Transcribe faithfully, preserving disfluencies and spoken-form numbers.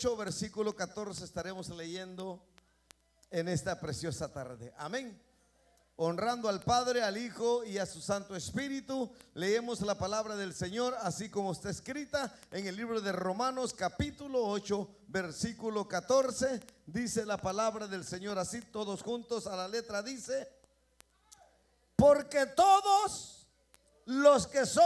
ocho, versículo catorce estaremos leyendo en esta preciosa tarde. Amén. Honrando al Padre, al Hijo y a su Santo Espíritu, leemos la palabra del Señor así como está escrita en el libro de Romanos capítulo ocho, versículo catorce. Dice la palabra del Señor así, todos juntos a la letra dice: porque todos los que son